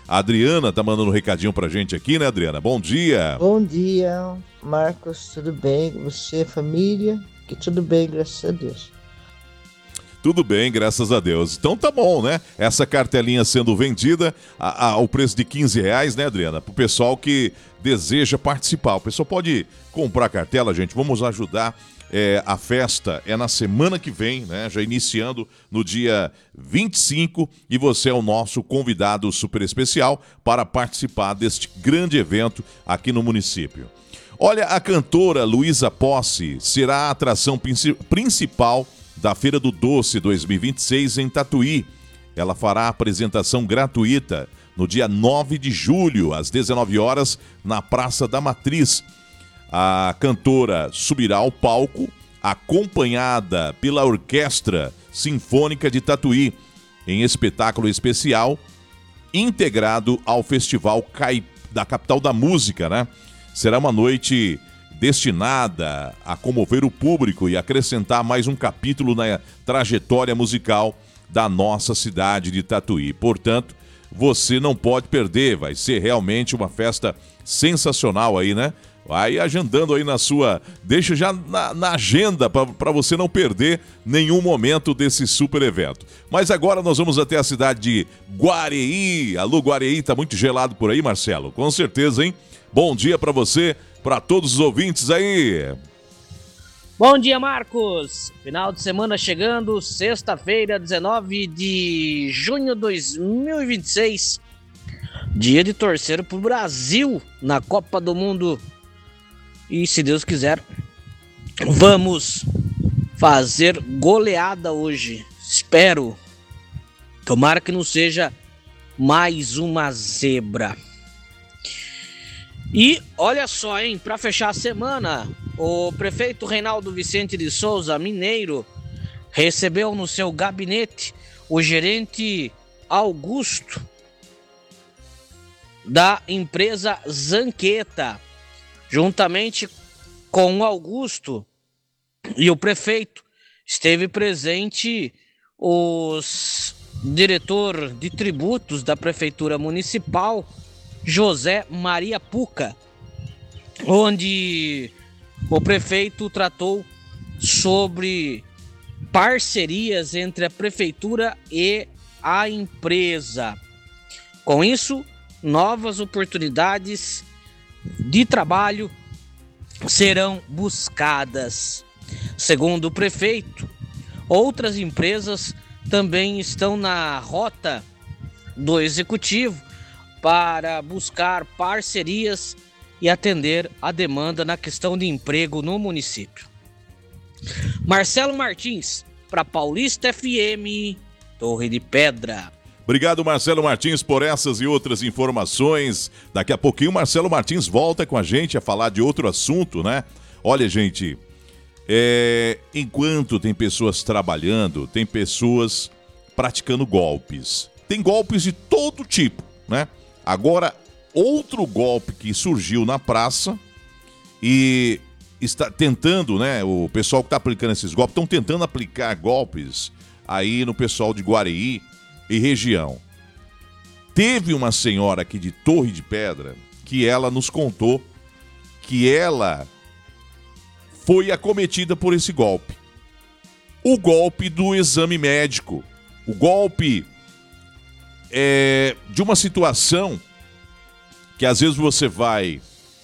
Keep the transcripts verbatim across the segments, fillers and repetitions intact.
A Adriana tá mandando um recadinho pra gente aqui, né, Adriana? Bom dia. Bom dia, Marcos, tudo bem? Você, família? Que tudo bem, graças a Deus. Tudo bem, graças a Deus. Então tá bom, né? Essa cartelinha sendo vendida a, a, ao preço de quinze reais, né, Adriana? Pro pessoal que deseja participar. O pessoal pode comprar a cartela, gente. Vamos ajudar. É, a festa é na semana que vem, né? Já iniciando no dia vinte e cinco, e você é o nosso convidado super especial para participar deste grande evento aqui no município. Olha, a cantora Luísa Posse será a atração principal da Feira do Doce dois mil e vinte e seis em Tatuí. Ela fará a apresentação gratuita no dia nove de julho, às dezenove horas, na Praça da Matriz. A cantora subirá ao palco, acompanhada pela Orquestra Sinfônica de Tatuí, em espetáculo especial, integrado ao Festival Cai... da Capital da Música, né? Será uma noite destinada a comover o público e acrescentar mais um capítulo na trajetória musical da nossa cidade de Tatuí. Portanto, você não pode perder, vai ser realmente uma festa sensacional aí, né? Vai agendando aí na sua... Deixa já na, na agenda para você não perder nenhum momento desse super evento. Mas agora nós vamos até a cidade de Guareí. Alô, Guareí, tá muito gelado por aí, Marcelo? Com certeza, hein? Bom dia para você, para todos os ouvintes aí. Bom dia, Marcos. Final de semana chegando, sexta-feira, dezenove de junho de dois mil e vinte e seis. Dia de torcer pro Brasil na Copa do Mundo. E se Deus quiser, vamos fazer goleada hoje. Espero. Tomara que não seja mais uma zebra. E olha só, hein, para fechar a semana, o prefeito Reinaldo Vicente de Souza, mineiro, recebeu no seu gabinete o gerente Augusto da empresa Zanqueta. Juntamente com o Augusto e o prefeito, esteve presente os diretor de tributos da Prefeitura Municipal, José Maria Puca, onde o prefeito tratou sobre parcerias entre a Prefeitura e a empresa. Com isso, novas oportunidades de trabalho serão buscadas. Segundo o prefeito, outras empresas também estão na rota do executivo para buscar parcerias e atender a demanda na questão de emprego no município. Marcelo Martins, para Paulista F M, Torre de Pedra. Obrigado, Marcelo Martins, por essas e outras informações. Daqui a pouquinho o Marcelo Martins volta com a gente a falar de outro assunto, né? Olha, gente, é... enquanto tem pessoas trabalhando, tem pessoas praticando golpes. Tem golpes de todo tipo, né? Agora, outro golpe que surgiu na praça e está tentando, né? O pessoal que está aplicando esses golpes, estão tentando aplicar golpes aí no pessoal de Guareí e região. Teve uma senhora aqui de Torre de Pedra que ela nos contou que ela foi acometida por esse golpe. O golpe do exame médico. O golpe é, de uma situação que às vezes você vai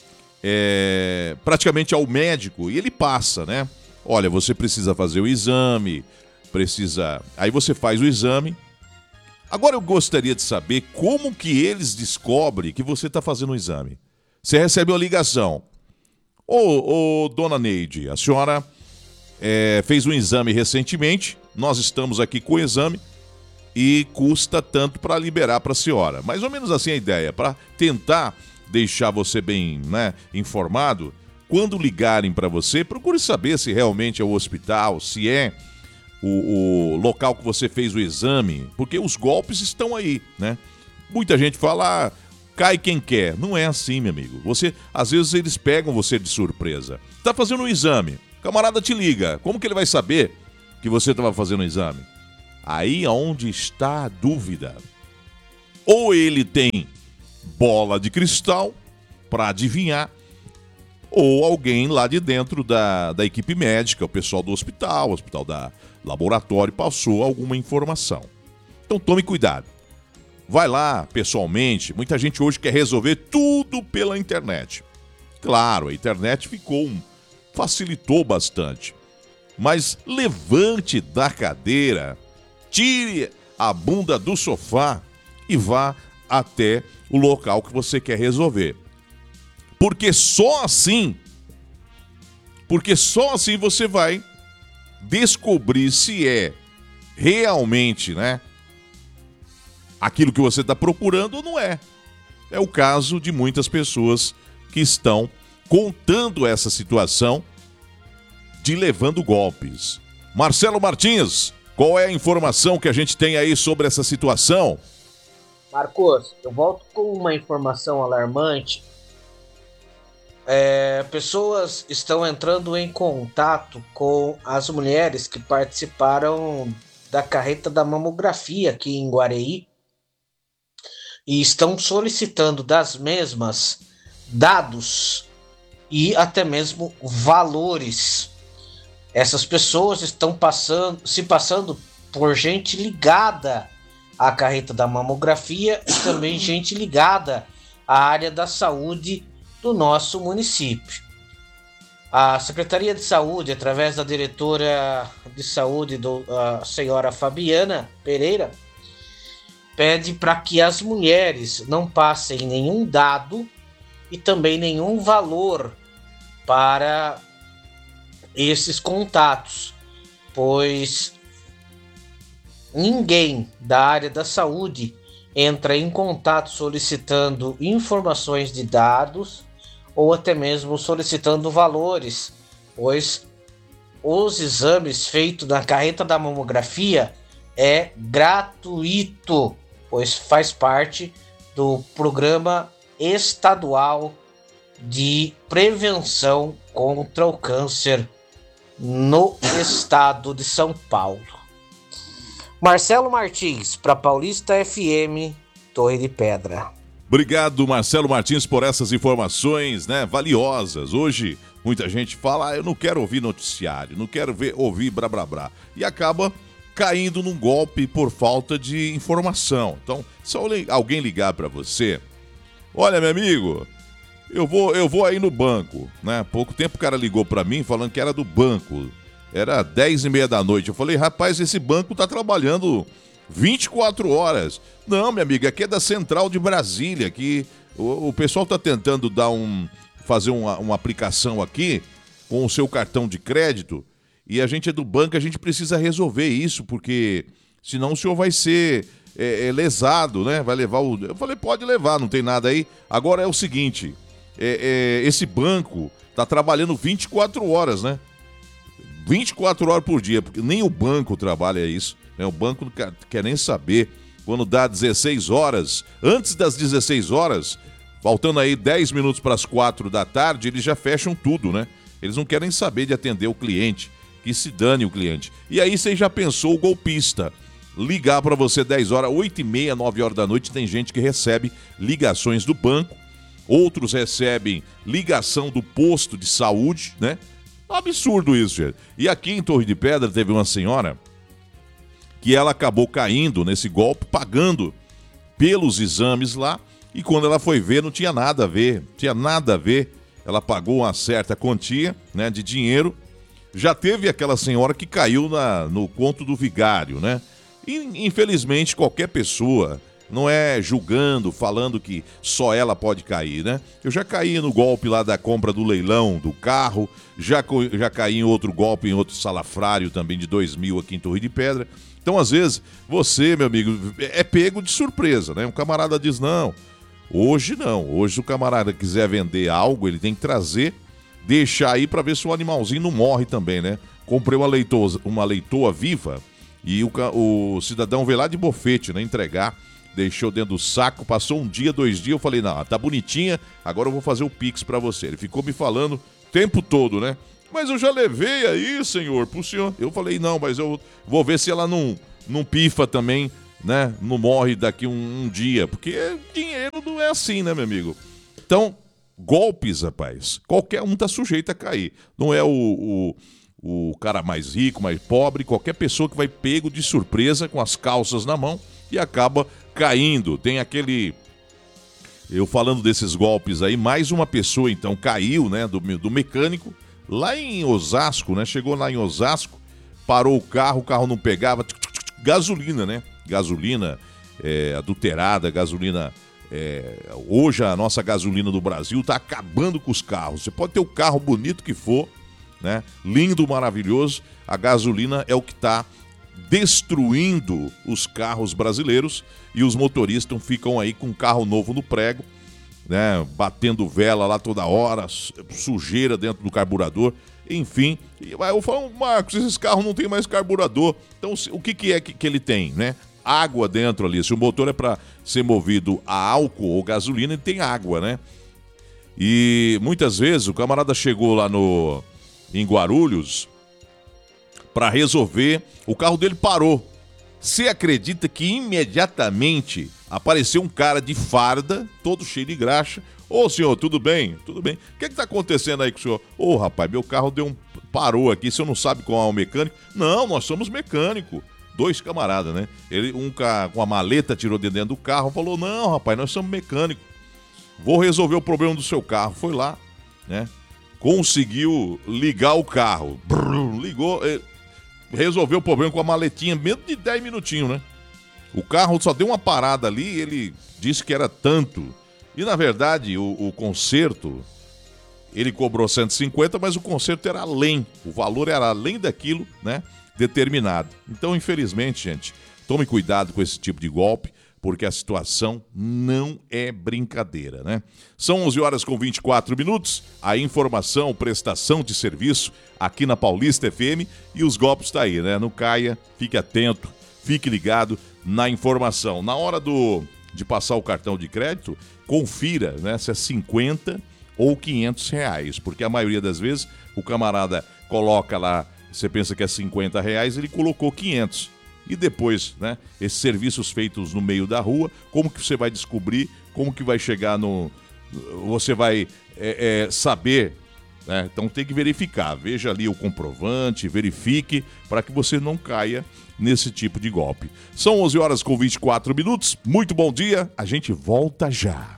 é, praticamente ao médico e ele passa, né? Olha, você precisa fazer o exame, precisa... Aí você faz o exame. Agora eu gostaria de saber como que eles descobrem que você está fazendo o exame. Você recebe uma ligação. Ô, ô dona Neide, a senhora é, fez um exame recentemente, nós estamos aqui com o exame e custa tanto para liberar para a senhora. Mais ou menos assim a ideia, para tentar deixar você bem, né, informado. Quando ligarem para você, procure saber se realmente é o hospital, se é... O, o local que você fez o exame, porque os golpes estão aí, né? Muita gente fala, ah, cai quem quer. Não é assim, meu amigo. Você, às vezes eles pegam você de surpresa. Tá fazendo um exame, o camarada te liga. Como que ele vai saber que você estava fazendo o exame? Aí é onde está a dúvida. Ou ele tem bola de cristal para adivinhar, ou alguém lá de dentro da, da equipe médica, o pessoal do hospital, o hospital da laboratório, passou alguma informação. Então tome cuidado. Vai lá pessoalmente. Muita gente hoje quer resolver tudo pela internet. Claro, a internet ficou um, facilitou bastante. Mas levante da cadeira, tire a bunda do sofá e vá até o local que você quer resolver. Porque só assim, porque só assim você vai descobrir se é realmente, né, aquilo que você está procurando ou não é. É o caso de muitas pessoas que estão contando essa situação de levando golpes. Marcelo Martins, qual é a informação que a gente tem aí sobre essa situação? Marcos, eu volto com uma informação alarmante. É, pessoas estão entrando em contato com as mulheres que participaram da carreta da mamografia aqui em Guareí e estão solicitando das mesmas dados e até mesmo valores. Essas pessoas estão passando, se passando por gente ligada à carreta da mamografia e também gente ligada à área da saúde do nosso município. A Secretaria de Saúde, através da diretora de saúde, do, a senhora Fabiana Pereira, pede para que as mulheres não passem nenhum dado e também nenhum valor para esses contatos, pois ninguém da área da saúde entra em contato solicitando informações de dados ou até mesmo solicitando valores, pois os exames feitos na carreta da mamografia é gratuito, pois faz parte do programa estadual de prevenção contra o câncer no estado de São Paulo. Marcelo Martins, para Paulista F M, Torre de Pedra. Obrigado, Marcelo Martins, por essas informações, né, valiosas. Hoje, muita gente fala, ah, eu não quero ouvir noticiário, não quero ver, ouvir blá, blá, blá. E acaba caindo num golpe por falta de informação. Então, se alguém ligar para você, olha, meu amigo, eu vou, eu vou aí no banco, né? Pouco tempo o cara ligou para mim falando que era do banco. Era dez e meia da noite. Eu falei, rapaz, esse banco tá trabalhando vinte e quatro horas. Não, minha amiga, aqui é da Central de Brasília, que o, o pessoal tá tentando dar um, fazer uma, uma aplicação aqui com o seu cartão de crédito e a gente é do banco, a gente precisa resolver isso, porque senão o senhor vai ser é, é, lesado, né? Vai levar o... Eu falei, pode levar, não tem nada aí. Agora é o seguinte, é, é, esse banco tá trabalhando vinte e quatro horas, né? vinte e quatro horas por dia, porque nem o banco trabalha isso, né? O banco não quer, quer nem saber. Quando dá dezesseis horas, antes das dezesseis horas, faltando aí dez minutos para as quatro da tarde, eles já fecham tudo, né? Eles não querem saber de atender o cliente, que se dane o cliente. E aí você já pensou o golpista ligar para você dez horas, oito e meia, nove horas da noite, tem gente que recebe ligações do banco, outros recebem ligação do posto de saúde, né? Absurdo isso, gente. E aqui em Torre de Pedra teve uma senhora que ela acabou caindo nesse golpe, pagando pelos exames lá, e quando ela foi ver, não tinha nada a ver, não tinha nada a ver. Ela pagou uma certa quantia, né, de dinheiro. Já teve aquela senhora que caiu na, no conto do vigário, né? E, infelizmente, qualquer pessoa, não é julgando, falando que só ela pode cair, né? Eu já caí no golpe lá da compra do leilão do carro, já, já caí em outro golpe, em outro salafrário também de dois mil aqui em Torre de Pedra. Então, às vezes, você, meu amigo, é pego de surpresa, né? Um camarada diz, não, hoje não. Hoje, se o camarada quiser vender algo, ele tem que trazer, deixar aí para ver se o animalzinho não morre também, né? Comprei uma leitoa, uma leitoa viva e o, o cidadão veio lá de bofete, né? Entregar, deixou dentro do saco, passou um dia, dois dias, eu falei, não, tá bonitinha, agora eu vou fazer o Pix para você. Ele ficou me falando o tempo todo, né? Mas eu já levei aí, senhor, pro senhor. Eu falei, não, mas eu vou ver se ela não, não pifa também né, não morre daqui um, um dia, porque dinheiro não é assim, né, meu amigo? Então, golpes, rapaz, qualquer um tá sujeito a cair. Não é o, o, o cara mais rico, mais pobre, qualquer pessoa que vai pego de surpresa com as calças na mão e acaba caindo. Tem aquele... Eu falando desses golpes aí, mais uma pessoa então caiu, né, do, do mecânico, lá em Osasco, né, chegou lá em Osasco, parou o carro, o carro não pegava, tch, tch, tch, gasolina, né, gasolina é, adulterada, gasolina, é, hoje a nossa gasolina do Brasil tá acabando com os carros, você pode ter o carro bonito que for, né, lindo, maravilhoso, a gasolina é o que tá destruindo os carros brasileiros e os motoristas ficam aí com um carro novo no prego, né, batendo vela lá toda hora, sujeira dentro do carburador, enfim. Eu falo, Marcos, esses carros não tem mais carburador, então o que, que é que, que ele tem, né? Água dentro ali, se o motor é para ser movido a álcool ou gasolina, ele tem água, né? E muitas vezes o camarada chegou lá no em Guarulhos para resolver, o carro dele parou. Você acredita que imediatamente apareceu um cara de farda, todo cheio de graxa. Ô, senhor, tudo bem? Tudo bem. O que que tá acontecendo aí com o senhor? Ô, rapaz, meu carro deu um... parou aqui, o senhor não sabe qual é o mecânico? Não, nós somos mecânico. Dois camaradas, né? Ele, um com a maleta tirou de dentro do carro, falou, não, rapaz, nós somos mecânico. Vou resolver o problema do seu carro. Foi lá, né? Conseguiu ligar o carro. Brrr, ligou... Ele... resolveu o problema com a maletinha, menos de dez minutinhos, né? O carro só deu uma parada ali, ele disse que era tanto. E, na verdade, o, o conserto, ele cobrou cento e cinquenta, mas o conserto era além. O valor era além daquilo, né? Determinado. Então, infelizmente, gente, tome cuidado com esse tipo de golpe, porque a situação não é brincadeira, né? São onze horas com vinte e quatro minutos, a informação, prestação de serviço aqui na Paulista F M e os golpes tá aí, né? Não caia, fique atento, fique ligado na informação. Na hora do, de passar o cartão de crédito, confira, né, se é cinquenta ou quinhentos reais, porque a maioria das vezes o camarada coloca lá, você pensa que é cinquenta reais, ele colocou quinhentos. E depois, né, esses serviços feitos no meio da rua, como que você vai descobrir, como que vai chegar no... Você vai é, é, saber, né? Então tem que verificar, veja ali o comprovante, verifique, para que você não caia nesse tipo de golpe. São onze horas com vinte e quatro minutos, muito bom dia, a gente volta já.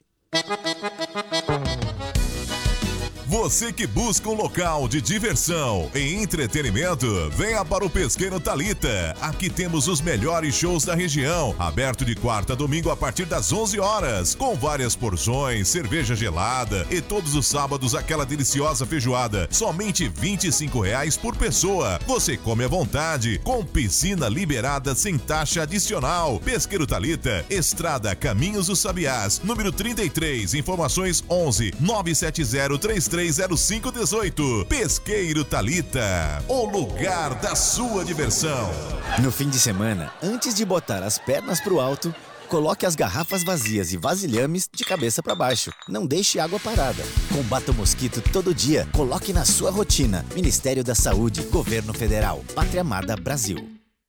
Você que busca um local de diversão e entretenimento, venha para o Pesqueiro Thalita. Aqui temos os melhores shows da região, aberto de quarta a domingo a partir das onze horas, com várias porções, cerveja gelada e todos os sábados aquela deliciosa feijoada, somente vinte e cinco reais por pessoa. Você come à vontade, com piscina liberada sem taxa adicional. Pesqueiro Thalita, Estrada Caminhos dos Sabiás, número trinta e três, informações onze nove sete zero três três zero cinco um oito. Pesqueiro Thalita, o lugar da sua diversão. No fim de semana, antes de botar as pernas pro alto, coloque as garrafas vazias e vasilhames de cabeça para baixo. Não deixe água parada. Combata o mosquito todo dia. Coloque na sua rotina. Ministério da Saúde, Governo Federal, Pátria Amada Brasil.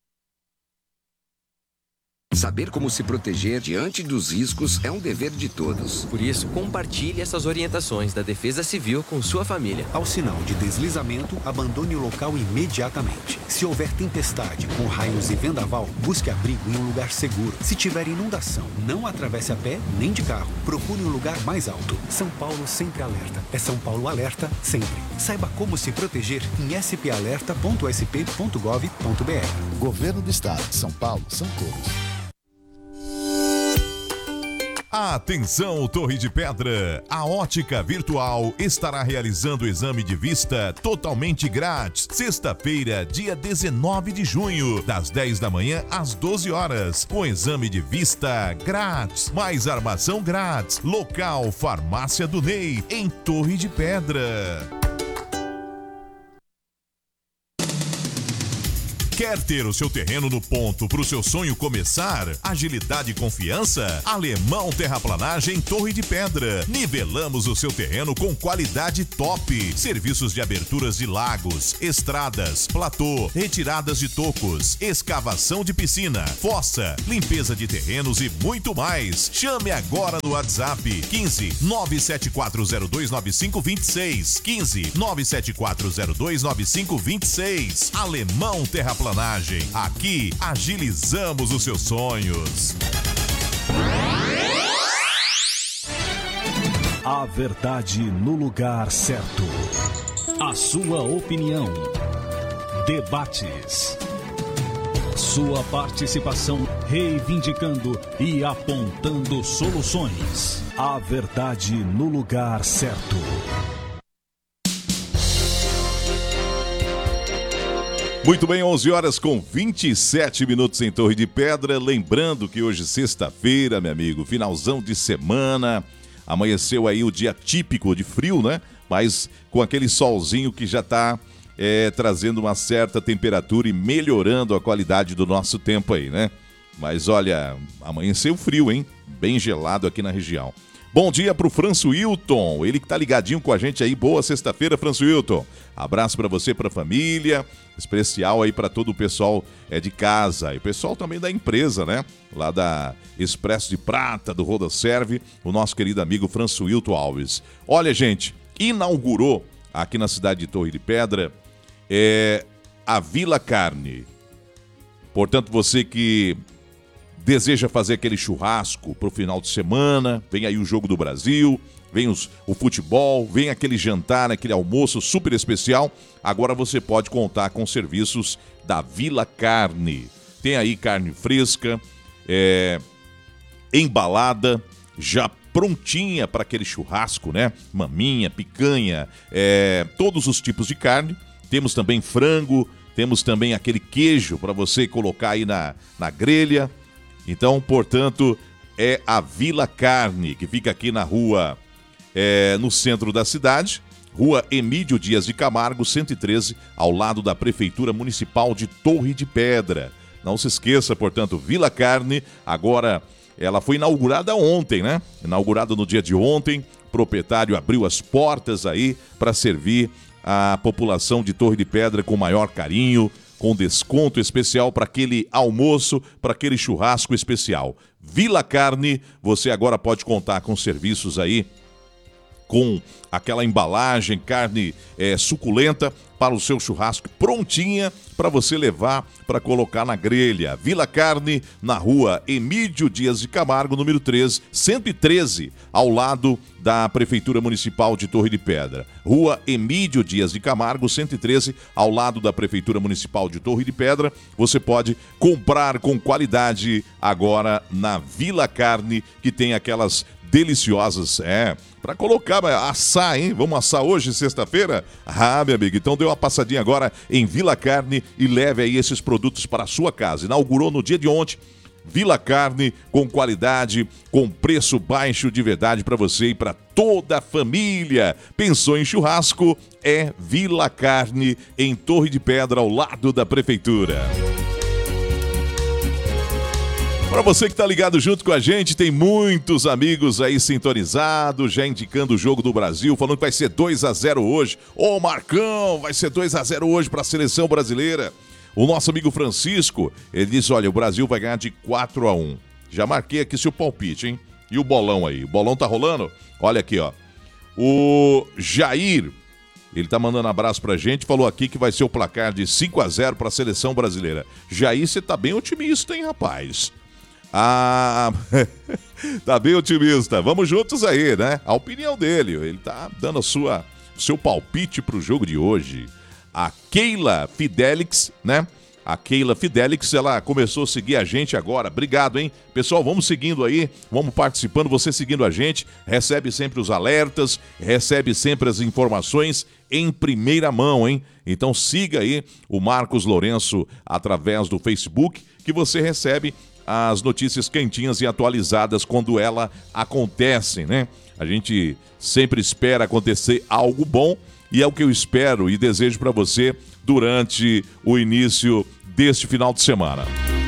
Saber como se proteger diante dos riscos é um dever de todos. Por isso, compartilhe essas orientações da Defesa Civil com sua família. Ao sinal de deslizamento, abandone o local imediatamente. Se houver tempestade, com raios e vendaval, busque abrigo em um lugar seguro. Se tiver inundação, não atravesse a pé nem de carro. Procure um lugar mais alto. São Paulo sempre alerta. É São Paulo alerta sempre. Saiba como se proteger em s p alerta ponto s p ponto gov ponto b r. Governo do Estado de São Paulo, são todos. Atenção, Torre de Pedra! A Ótica Virtual estará realizando o exame de vista totalmente grátis. Sexta-feira, dia dezenove de junho, das dez da manhã às doze horas. Com exame de vista grátis, mais armação grátis. Local Farmácia do Ney, em Torre de Pedra. Quer ter o seu terreno no ponto para o seu sonho começar? Agilidade e confiança? Alemão Terraplanagem Torre de Pedra. Nivelamos o seu terreno com qualidade top. Serviços de aberturas de lagos, estradas, platô, retiradas de tocos, escavação de piscina, fossa, limpeza de terrenos e muito mais. Chame agora no WhatsApp quinze, nove sete quatro zero dois nove cinco dois seis. quinze, nove sete quatro zero dois nove cinco dois seis. Alemão Terraplanagem. Aqui agilizamos os seus sonhos. A verdade no lugar certo. A sua opinião. Debates. Sua participação reivindicando e apontando soluções. A verdade no lugar certo. Muito bem, onze horas com vinte e sete minutos em Torre de Pedra. Lembrando que hoje, sexta-feira, meu amigo, finalzão de semana. Amanheceu aí o dia típico de frio, né? Mas com aquele solzinho que já está é, trazendo uma certa temperatura e melhorando a qualidade do nosso tempo aí, né? Mas olha, amanheceu frio, hein? Bem gelado aqui na região. Bom dia pro Franço Wilton, ele que tá ligadinho com a gente aí. Boa sexta-feira, Franço Wilton. Abraço pra você, pra família, especial aí pra todo o pessoal é, de casa e o pessoal também da empresa, né? Lá da Expresso de Prata, do Roda Serve, o nosso querido amigo Franço Wilton Alves. Olha, gente, inaugurou aqui na cidade de Torre de Pedra é, a Vila Carne. Portanto, você que deseja fazer aquele churrasco pro final de semana, vem aí o Jogo do Brasil, vem os, o futebol, vem aquele jantar, aquele almoço super especial, agora você pode contar com serviços da Vila Carne. Tem aí carne fresca, é, embalada, já prontinha para aquele churrasco, né? Maminha, picanha, é, todos os tipos de carne. Temos também frango, temos também aquele queijo para você colocar aí na, na grelha. Então, portanto, é a Vila Carne, que fica aqui na rua, é, no centro da cidade, Rua Emídio Dias de Camargo, cento e treze, ao lado da Prefeitura Municipal de Torre de Pedra. Não se esqueça, portanto, Vila Carne, agora ela foi inaugurada ontem, né? Inaugurada no dia de ontem, o proprietário abriu as portas aí para servir a população de Torre de Pedra com maior carinho, com desconto especial para aquele almoço, para aquele churrasco especial. Vila Carne, você agora pode contar com serviços aí, com aquela embalagem, carne é, suculenta para o seu churrasco, prontinha para você levar para colocar na grelha. Vila Carne, na rua Emídio Dias de Camargo, número treze, cento e treze, ao lado da Prefeitura Municipal de Torre de Pedra. Rua Emídio Dias de Camargo, cento e treze, ao lado da Prefeitura Municipal de Torre de Pedra. Você pode comprar com qualidade agora na Vila Carne, que tem aquelas deliciosas, é, para colocar, assar, hein? Vamos assar hoje, sexta-feira? Ah, meu amigo, então dê uma passadinha agora em Vila Carne e leve aí esses produtos para a sua casa. Inaugurou no dia de ontem, Vila Carne, com qualidade, com preço baixo de verdade para você e para toda a família. Pensou em churrasco? É Vila Carne, em Torre de Pedra, ao lado da Prefeitura. Para você que está ligado junto com a gente, tem muitos amigos aí sintonizados, já indicando o Jogo do Brasil, falando que vai ser dois a zero hoje. Ô Marcão, vai ser dois a zero hoje para a seleção brasileira. O nosso amigo Francisco, ele disse, olha, o Brasil vai ganhar de quatro a um. Já marquei aqui seu palpite, hein? E o bolão aí? O bolão tá rolando? Olha aqui, ó. O Jair, ele tá mandando abraço pra gente, falou aqui que vai ser o placar de cinco a zero para a seleção brasileira. Jair, você tá bem otimista, hein, rapaz? Ah, tá bem otimista. Vamos juntos aí, né? A opinião dele, ele tá dando a sua, o seu palpite pro jogo de hoje. A Keila Fidelix, né? A Keila Fidelix, ela começou a seguir a gente agora. Obrigado, hein? Pessoal, vamos seguindo aí, vamos participando. Você seguindo a gente, recebe sempre os alertas, recebe sempre as informações em primeira mão, hein? Então siga aí o Marcos Lourenço através do Facebook, que você recebe as notícias quentinhas e atualizadas quando ela acontecem, né? A gente sempre espera acontecer algo bom e é o que eu espero e desejo para você durante o início deste final de semana.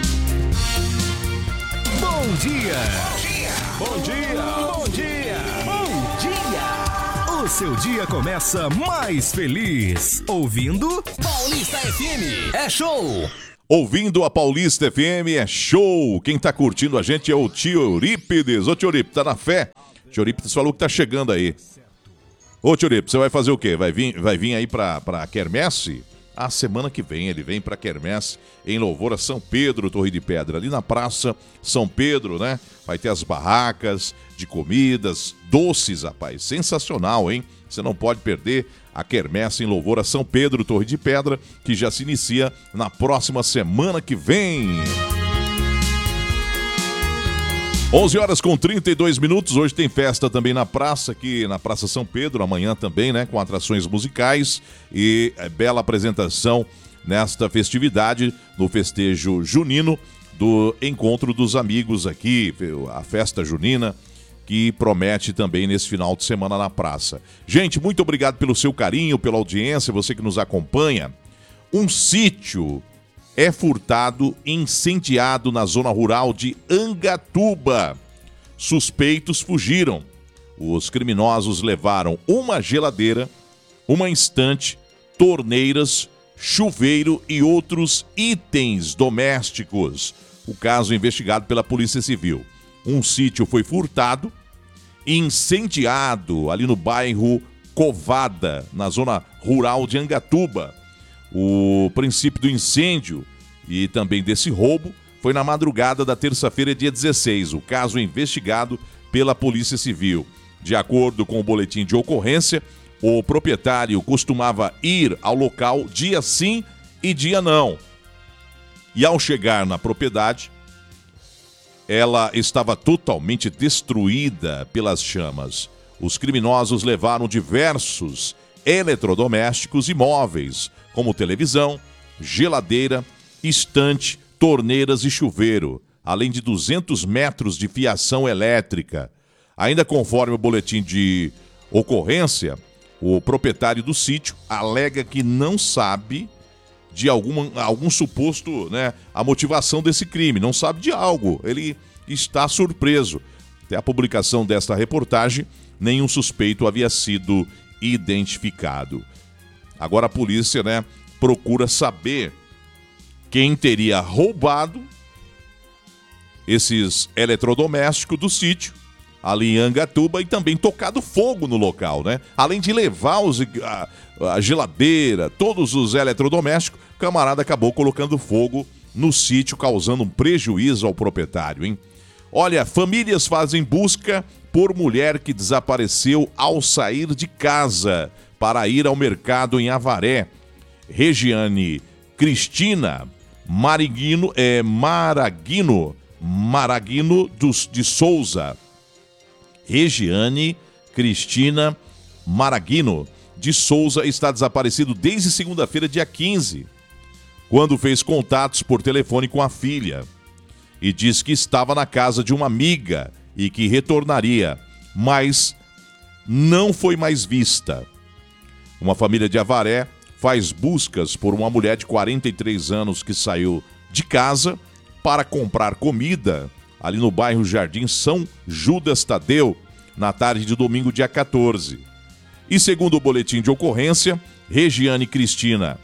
Bom dia! Bom dia! Bom dia! Bom dia! O seu dia começa mais feliz ouvindo Paulista F M. É show! Ouvindo a Paulista F M é show. Quem tá curtindo a gente é o tio Eurípides. Ô tio Eurípides, tá na fé? Tio Eurípides falou que tá chegando aí. Ô tio Eurípides, você vai fazer o quê? Vai vir, vai vir aí pra, pra Quermesse? A semana que vem ele vem pra Quermesse em louvor a São Pedro, Torre de Pedra, ali na Praça São Pedro, né? Vai ter as barracas de comidas, doces, rapaz. Sensacional, hein? Você não pode perder a Quermesse em louvor a São Pedro, Torre de Pedra, que já se inicia na próxima semana que vem. onze horas com trinta e dois minutos, hoje tem festa também na praça, aqui na Praça São Pedro, amanhã também, né, com atrações musicais e é, bela apresentação nesta festividade, no festejo junino do Encontro dos Amigos aqui, a festa junina, que promete também nesse final de semana na praça. Gente, muito obrigado pelo seu carinho, pela audiência, você que nos acompanha. Um sítio é furtado e incendiado na zona rural de Angatuba. Suspeitos fugiram. Os criminosos levaram uma geladeira, uma estante, torneiras, chuveiro e outros itens domésticos. O caso é investigado pela Polícia Civil. Um sítio foi furtado e incendiado ali no bairro Covada, na zona rural de Angatuba. O princípio do incêndio e também desse roubo foi na madrugada da terça-feira, dia dezesseis. O caso é investigado pela Polícia Civil. De acordo com o boletim de ocorrência, o proprietário costumava ir ao local dia sim e dia não. E ao chegar na propriedade, ela estava totalmente destruída pelas chamas. Os criminosos levaram diversos eletrodomésticos e móveis, como televisão, geladeira, estante, torneiras e chuveiro, além de duzentos metros de fiação elétrica. Ainda conforme o boletim de ocorrência, o proprietário do sítio alega que não sabe de alguma, algum suposto, né, a motivação desse crime, não sabe de algo, ele está surpreso. Até a publicação desta reportagem, nenhum suspeito havia sido identificado. Agora a polícia, né, procura saber quem teria roubado esses eletrodomésticos do sítio, ali em Angatuba, e também tocado fogo no local, né? Além de levar os, a, a geladeira, todos os eletrodomésticos, o camarada acabou colocando fogo no sítio, causando um prejuízo ao proprietário, hein? Olha, famílias fazem busca por mulher que desapareceu ao sair de casa para ir ao mercado em Avaré. Regiane Cristina Mariguino, é, Maraguino, Maraguino dos, de Souza. Regiane Cristina Maraguino de Souza está desaparecido desde segunda-feira, dia quinze, quando fez contatos por telefone com a filha e disse que estava na casa de uma amiga e que retornaria, mas não foi mais vista. Uma família de Avaré faz buscas por uma mulher de quarenta e três anos que saiu de casa para comprar comida ali no bairro Jardim São Judas Tadeu, na tarde de domingo, dia quatorze. E segundo o boletim de ocorrência, Regiane Cristina,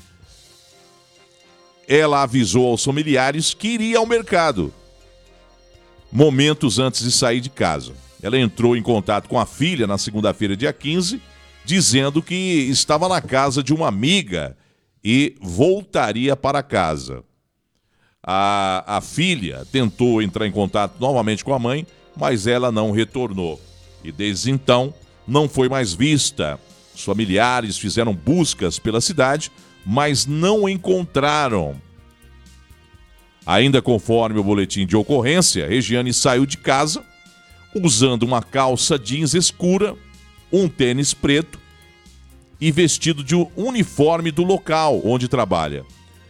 ela avisou aos familiares que iria ao mercado momentos antes de sair de casa. Ela entrou em contato com a filha na segunda-feira, dia quinze, dizendo que estava na casa de uma amiga e voltaria para casa. A, a filha tentou entrar em contato novamente com a mãe, mas ela não retornou. E desde então, não foi mais vista. Os familiares fizeram buscas pela cidade, mas não encontraram. Ainda conforme o boletim de ocorrência, Regiane saiu de casa usando uma calça jeans escura, um tênis preto e vestido de um uniforme do local onde trabalha.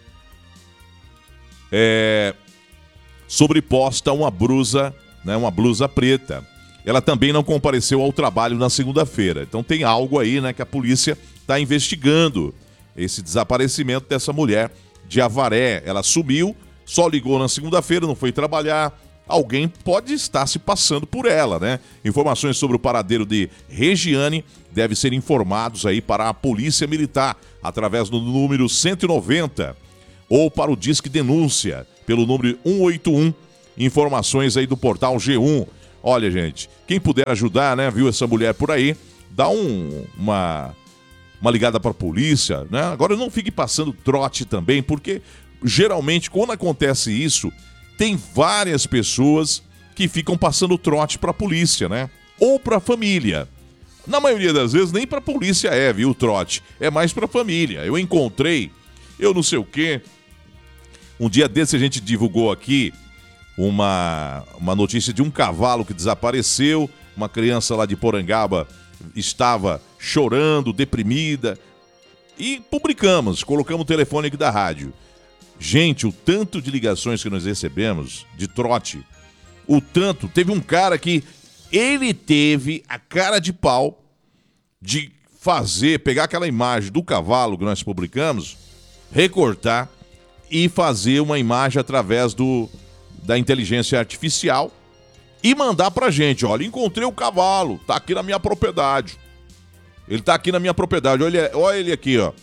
É, sobreposta uma blusa, né, uma blusa preta. Ela também não compareceu ao trabalho na segunda-feira. Então tem algo aí, né, que a polícia está investigando esse desaparecimento dessa mulher de Avaré. Ela sumiu, só ligou na segunda-feira, não foi trabalhar. Alguém pode estar se passando por ela, né? Informações sobre o paradeiro de Regiane devem ser informados aí para a Polícia Militar através do número cento e noventa ou para o Disque Denúncia pelo número um oito um. Informações aí do portal G um. Olha, gente, quem puder ajudar, né? Viu essa mulher por aí? Dá um, uma, uma ligada para a polícia, né? Agora não fique passando trote também, porque geralmente quando acontece isso, tem várias pessoas que ficam passando trote para a polícia, né? Ou para a família. Na maioria das vezes nem para a polícia é, viu, o trote. É mais para a família. Eu encontrei, eu não sei o quê. Um dia desse a gente divulgou aqui uma, uma notícia de um cavalo que desapareceu. Uma criança lá de Porangaba estava chorando, deprimida. E publicamos, colocamos o telefone aqui da rádio. Gente, o tanto de ligações que nós recebemos de trote, o tanto, teve um cara que ele teve a cara de pau de fazer, pegar aquela imagem do cavalo que nós publicamos, recortar e fazer uma imagem através do, da inteligência artificial e mandar pra gente, olha, encontrei o cavalo, tá aqui na minha propriedade. Ele tá aqui na minha propriedade, olha, olha ele aqui, ó.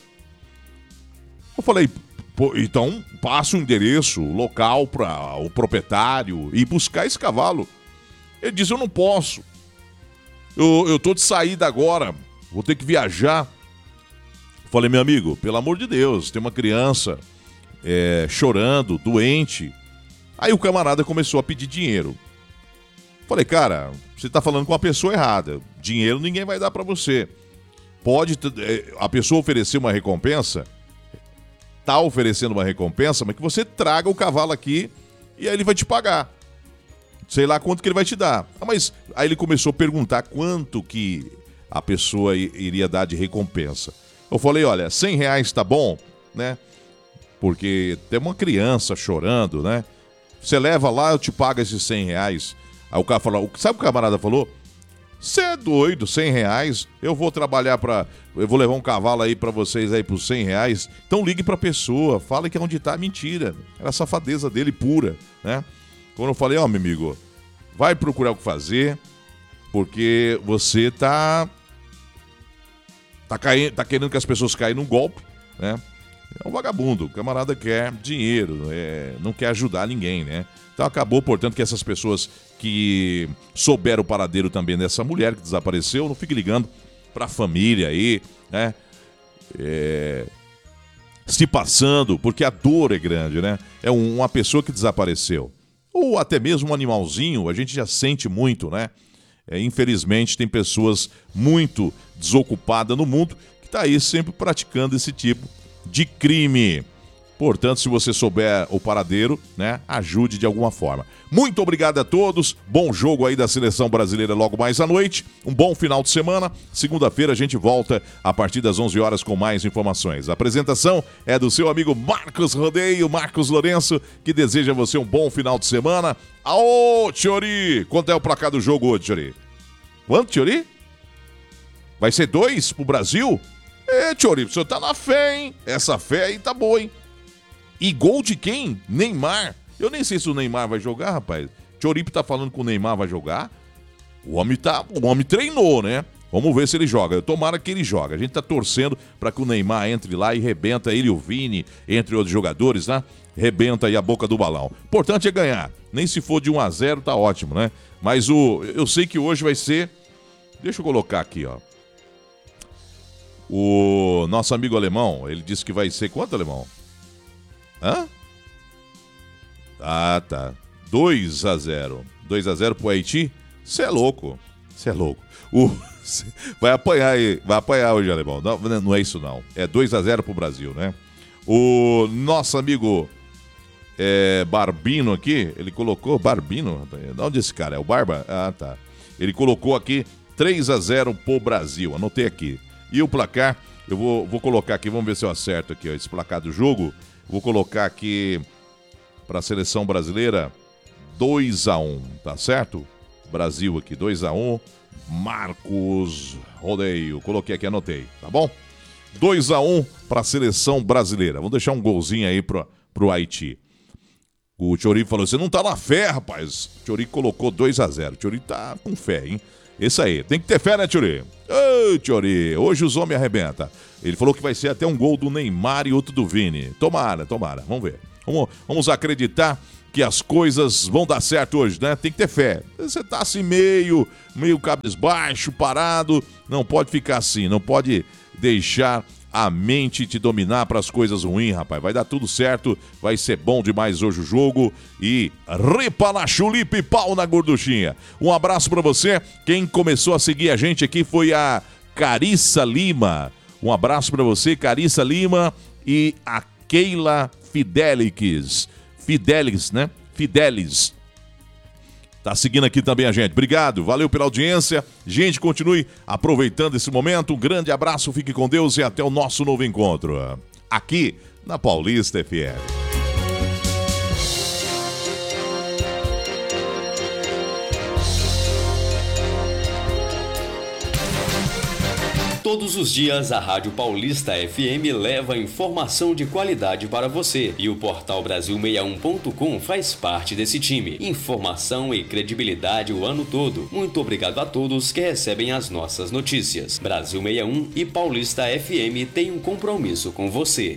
Eu falei, pô, então passa o endereço local para o proprietário e buscar esse cavalo. Ele disse, eu não posso. Eu, eu tô de saída agora, vou ter que viajar. Falei, meu amigo, pelo amor de Deus, tem uma criança é, chorando, doente. Aí o camarada começou a pedir dinheiro. Falei, cara, você tá falando com a pessoa errada. Dinheiro ninguém vai dar para você. Pode a pessoa oferecer uma recompensa, tá oferecendo uma recompensa, mas que você traga o cavalo aqui e aí ele vai te pagar. Sei lá quanto que ele vai te dar. Ah, mas aí ele começou a perguntar quanto que a pessoa iria dar de recompensa. Eu falei, olha, cem reais tá bom, né? Porque tem uma criança chorando, né? Você leva lá, eu te pago esses cem reais. Aí o cara falou, sabe o que o camarada falou? Você é doido, cem reais? Eu vou trabalhar pra... Eu vou levar um cavalo aí pra vocês aí por cem reais. Então ligue pra pessoa, fala que é onde tá, mentira. Era a safadeza dele pura, né? Quando eu falei, ó, oh, meu amigo, vai procurar o que fazer, porque você tá... Tá, caindo, tá querendo que as pessoas caem num golpe, né? É um vagabundo, o camarada quer dinheiro, é, não quer ajudar ninguém, né? Então acabou, portanto, que essas pessoas que souberam o paradeiro também dessa mulher que desapareceu, não fique ligando pra família aí, né? É, se passando, porque a dor é grande, né? É um, uma pessoa que desapareceu. Ou até mesmo um animalzinho, a gente já sente muito, né? É, infelizmente tem pessoas muito desocupadas no mundo que tá aí sempre praticando esse tipo de crime. Portanto, se você souber o paradeiro, né, ajude de alguma forma. Muito obrigado a todos. Bom jogo aí da Seleção Brasileira logo mais à noite. Um bom final de semana. Segunda-feira a gente volta a partir das onze horas com mais informações. A apresentação é do seu amigo Marcos Rodeio, Marcos Lourenço, que deseja a você um bom final de semana. Aô, Tiori! Quanto é o placar do jogo hoje, Tiori? Quanto, Tiori? Vai ser dois pro Brasil? É, Tiori, o senhor tá na fé, hein? Essa fé aí tá boa, hein? E gol de quem? Neymar. Eu nem sei se o Neymar vai jogar, rapaz. Tioripo tá falando que o Neymar vai jogar. O homem, tá, o homem treinou, né? Vamos ver se ele joga. Tomara que ele joga. A gente tá torcendo para que o Neymar entre lá e rebenta ele e o Vini, entre outros jogadores, né? Rebenta aí a boca do balão. Importante é ganhar. Nem se for de um a zero, tá ótimo, né? Mas o, eu sei que hoje vai ser... Deixa eu colocar aqui, ó. O nosso amigo alemão, ele disse que vai ser quanto, alemão? Hã? Ah, tá. dois a zero. dois a zero pro Haiti? Você é louco. Você é louco. O... Vai apanhar aí. Vai apanhar hoje, alemão. Não, não é isso, não. É dois a zero pro Brasil, né? O nosso amigo é, Barbino aqui, ele colocou... Barbino? De onde esse cara é? O Barba? Ah, tá. Ele colocou aqui três a zero pro Brasil. Anotei aqui. E o placar, eu vou, vou colocar aqui, vamos ver se eu acerto aqui, ó, esse placar do jogo. Vou colocar aqui para a seleção brasileira dois a um, tá certo? Brasil aqui, dois a um. Marcos Rodeio. Coloquei aqui, anotei, tá bom? dois a um para a seleção brasileira. Vamos deixar um golzinho aí pro, pro Haiti. O Tchori falou, você não tá na fé, rapaz. O Tchori colocou dois a zero. O Tchori tá com fé, hein? Isso aí, tem que ter fé, né, Tchori? Ô, Tchori, hoje os homens arrebentam. Ele falou que vai ser até um gol do Neymar e outro do Vini. Tomara, tomara, vamos ver. Vamos, vamos acreditar que as coisas vão dar certo hoje, né? Tem que ter fé. Você tá assim meio, meio cabisbaixo, parado. Não pode ficar assim, não pode deixar a mente te dominar para as coisas ruins, rapaz. Vai dar tudo certo, vai ser bom demais hoje o jogo. E ripa na chulipa e pau na gorduchinha. Um abraço para você. Quem começou a seguir a gente aqui foi a Carissa Lima. Um abraço para você, Carissa Lima e a Keila Fidelix. Fidelis, né? Fidelis. Tá seguindo aqui também a gente. Obrigado, valeu pela audiência. Gente, continue aproveitando esse momento. Um grande abraço, fique com Deus e até o nosso novo encontro. Aqui na Paulista F M. Todos os dias, a Rádio Paulista F M leva informação de qualidade para você. E o portal Brasil sessenta e um ponto com faz parte desse time. Informação e credibilidade o ano todo. Muito obrigado a todos que recebem as nossas notícias. Brasil sessenta e um e Paulista F M têm um compromisso com você.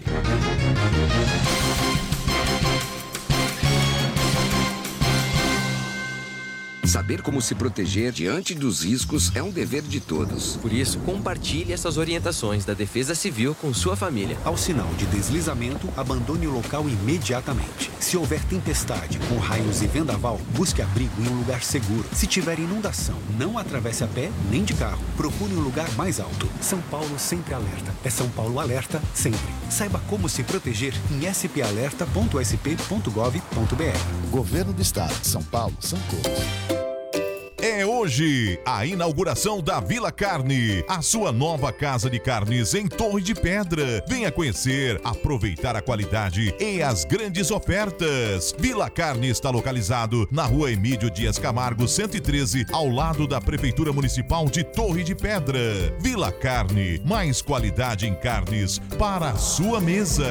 Saber como se proteger diante dos riscos é um dever de todos. Por isso, compartilhe essas orientações da Defesa Civil com sua família. Ao sinal de deslizamento, abandone o local imediatamente. Se houver tempestade, com raios e vendaval, busque abrigo em um lugar seguro. Se tiver inundação, não atravesse a pé nem de carro. Procure um lugar mais alto. São Paulo sempre alerta. É São Paulo alerta sempre. Saiba como se proteger em s p alerta ponto s p ponto gov ponto b r. Governo do Estado de São Paulo, São todos. É hoje a inauguração da Vila Carne, a sua nova casa de carnes em Torre de Pedra. Venha conhecer, aproveitar a qualidade e as grandes ofertas. Vila Carne está localizado na rua Emílio Dias Camargo, cento e treze, ao lado da Prefeitura Municipal de Torre de Pedra. Vila Carne, mais qualidade em carnes para a sua mesa.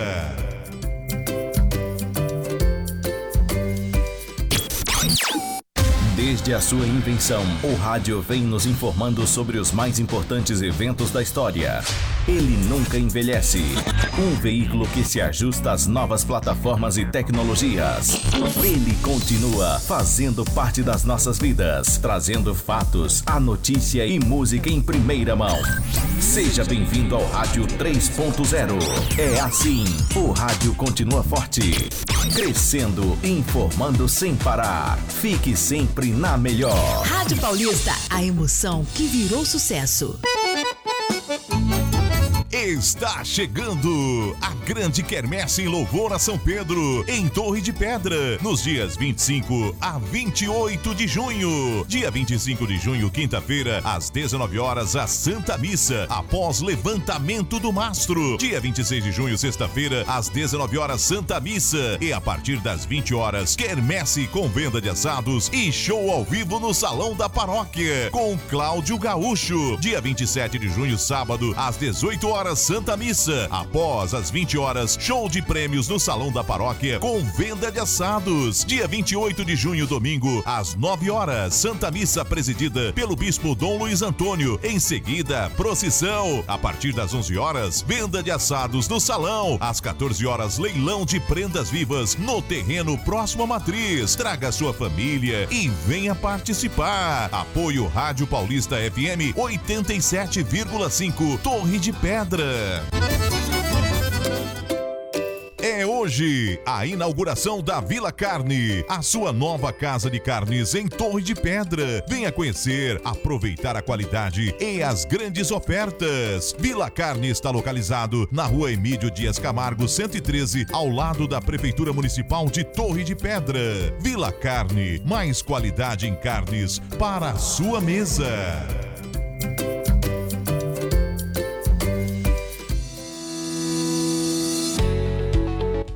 Desde a sua invenção, o rádio vem nos informando sobre os mais importantes eventos da história. Ele nunca envelhece. Um veículo que se ajusta às novas plataformas e tecnologias. Ele continua fazendo parte das nossas vidas, trazendo fatos, a notícia e música em primeira mão. Seja bem-vindo ao Rádio três ponto zero. É assim, o rádio continua forte, crescendo, informando sem parar. Fique sempre na melhor. Rádio Paulista, a emoção que virou sucesso. Está chegando a grande quermesse em louvor a São Pedro, em Torre de Pedra, nos dias vinte e cinco a vinte e oito de junho. Dia vinte e cinco de junho, quinta-feira, às dezenove horas, a Santa Missa, após levantamento do mastro. Dia vinte e seis de junho, sexta-feira, às dezenove horas, Santa Missa. E a partir das vinte horas, quermesse com venda de assados e show ao vivo no Salão da Paróquia, com Cláudio Gaúcho. Dia vinte e sete de junho, sábado, às dezoito horas, Santa Missa. Após as vinte horas, show de prêmios no Salão da Paróquia com venda de assados. Dia vinte e oito de junho, domingo, às nove horas, Santa Missa presidida pelo Bispo Dom Luiz Antônio. Em seguida, procissão. A partir das onze horas, venda de assados no salão. Às quatorze horas, leilão de prendas vivas no terreno próximo à matriz. Traga sua família e venha participar. Apoio Rádio Paulista F M oitenta e sete vírgula cinco, Torre de Pedra. É hoje a inauguração da Vila Carne, a sua nova casa de carnes em Torre de Pedra. Venha conhecer, aproveitar a qualidade e as grandes ofertas. Vila Carne está localizado na rua Emílio Dias Camargo, cento e treze, ao lado da Prefeitura Municipal de Torre de Pedra. Vila Carne, mais qualidade em carnes para a sua mesa.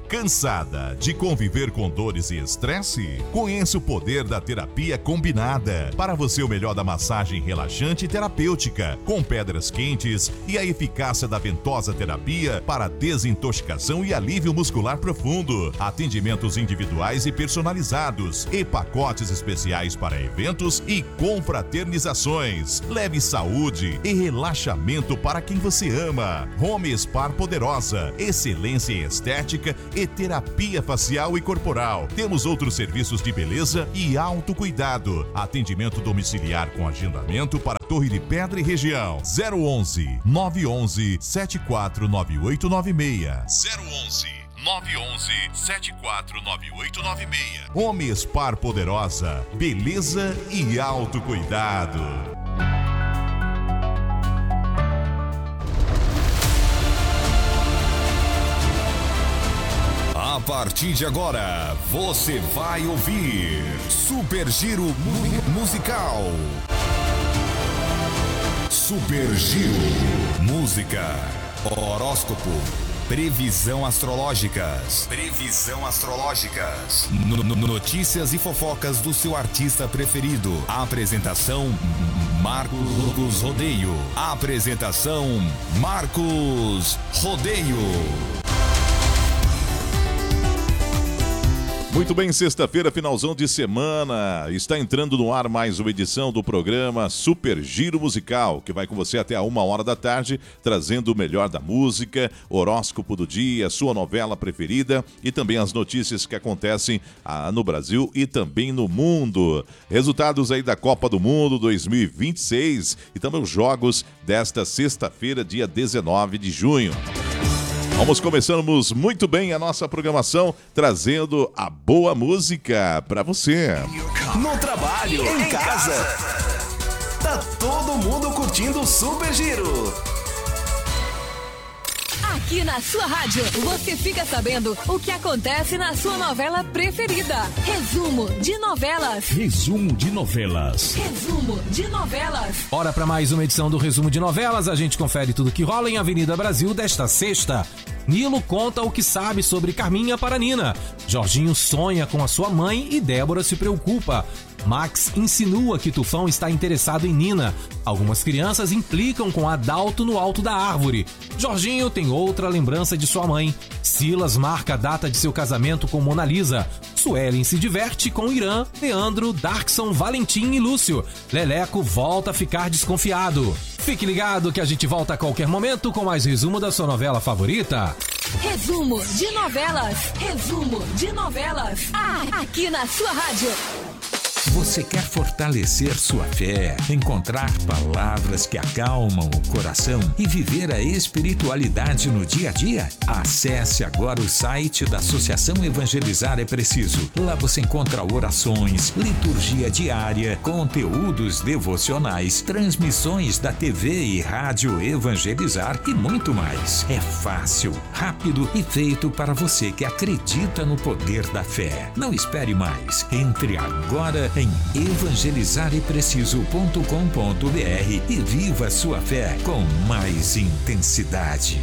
Cansada de conviver com dores e estresse? Conheça o poder da terapia combinada. Para você, o melhor da massagem relaxante e terapêutica, com pedras quentes e a eficácia da ventosa terapia para desintoxicação e alívio muscular profundo. Atendimentos individuais e personalizados e pacotes especiais para eventos e confraternizações. Leve saúde e relaxamento para quem você ama. Home Spa Poderosa, excelência em estética e terapia facial e corporal. Temos outros serviços de beleza e autocuidado. Atendimento domiciliar com agendamento para Torre de Pedra e região. zero onze, nove onze, sete quatro nove oito nove seis. zero onze, nove onze, sete quatro nove oito nove seis. Home Spa Poderosa, beleza e autocuidado. A partir de agora, você vai ouvir Super Giro mu- Musical. Super Giro Música. Horóscopo. Previsão astrológicas. Previsão astrológicas. No- no- notícias e fofocas do seu artista preferido. Apresentação Marcos Rodeio. Apresentação Marcos Rodeio. Muito bem, sexta-feira, finalzão de semana, está entrando no ar mais uma edição do programa Super Giro Musical, que vai com você até a uma hora da tarde, trazendo o melhor da música, horóscopo do dia, sua novela preferida e também as notícias que acontecem ah, no Brasil e também no mundo. Resultados aí da Copa do Mundo dois mil e vinte e seis e também os jogos desta sexta-feira, dia dezenove de junho. Vamos começamos muito bem a nossa programação, trazendo a boa música para você. No trabalho, em, em casa. casa, tá todo mundo curtindo o Super Giro. Aqui na sua rádio, você fica sabendo o que acontece na sua novela preferida. Resumo de novelas. Resumo de novelas. Resumo de novelas. Bora para mais uma edição do Resumo de Novelas. A gente confere tudo que rola em Avenida Brasil desta sexta. Nilo conta o que sabe sobre Carminha para Nina. Jorginho sonha com a sua mãe e Débora se preocupa. Max insinua que Tufão está interessado em Nina. Algumas crianças implicam com Adalto no alto da árvore. Jorginho tem outra lembrança de sua mãe. Silas marca a data de seu casamento com Mona Lisa. Suelen se diverte com Irã, Leandro, Darkson, Valentim e Lúcio. Leleco volta a ficar desconfiado. Fique ligado que a gente volta a qualquer momento com mais resumo da sua novela favorita. Resumo de novelas. Resumo de novelas. Ah, aqui na sua rádio. Você quer fortalecer sua fé, encontrar palavras que acalmam o coração e viver a espiritualidade no dia a dia? Acesse agora o site da Associação Evangelizar é Preciso. Lá você encontra orações, liturgia diária, conteúdos devocionais, transmissões da T V e rádio Evangelizar e muito mais. É fácil, rápido e feito para você que acredita no poder da fé. Não espere mais. Entre agora em evangelizar é preciso ponto com ponto b r e viva sua fé com mais intensidade.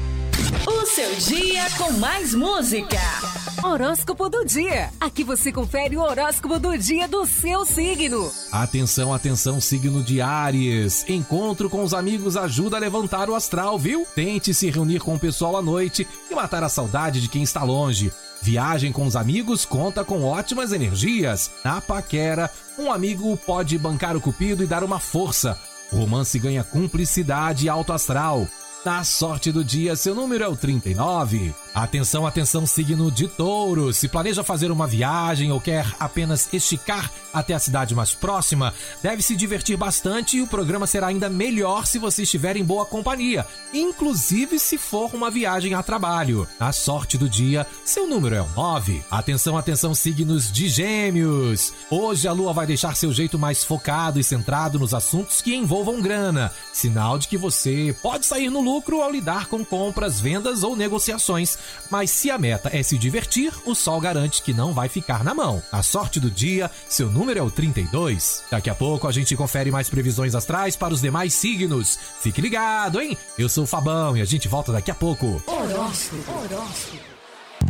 O seu dia com mais música. Horóscopo do dia. Aqui você confere o horóscopo do dia do seu signo. Atenção, atenção, signo de Áries. Encontro com os amigos ajuda a levantar o astral, viu? Tente se reunir com o pessoal à noite e matar a saudade de quem está longe. Viagem com os amigos conta com ótimas energias. Na paquera, um amigo pode bancar o cupido e dar uma força. O romance ganha cumplicidade e alto astral. Na sorte do dia, seu número é o trinta e nove. Atenção, atenção, signo de Touro. Se planeja fazer uma viagem ou quer apenas esticar até a cidade mais próxima, deve se divertir bastante e o programa será ainda melhor se você estiver em boa companhia, inclusive se for uma viagem a trabalho. Na sorte do dia, seu número é o nove. Atenção, atenção, signos de Gêmeos. Hoje a lua vai deixar seu jeito mais focado e centrado nos assuntos que envolvam grana. Sinal de que você pode sair no lucro ao lidar com compras, vendas ou negociações. Mas se a meta é se divertir, o sol garante que não vai ficar na mão. A sorte do dia, seu número é o trinta e dois. Daqui a pouco a gente confere mais previsões astrais para os demais signos. Fique ligado, hein? Eu sou o Fabão e a gente volta daqui a pouco. Horóscopo. Horóscopo.